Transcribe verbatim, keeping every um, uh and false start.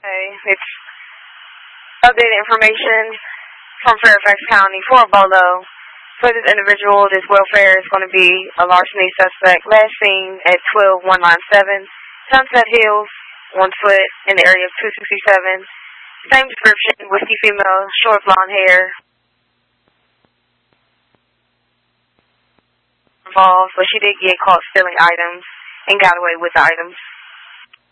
Hey, it's updated information from Fairfax County for Bolo. For this individual, this welfare is going to be a larceny suspect. Last seen at twelve one nine seven, Sunset Hills, one foot in the area of two sixty-seven. Same description, whiskey female, short blonde hair. Involved, but she did get caught stealing items and got away with the items.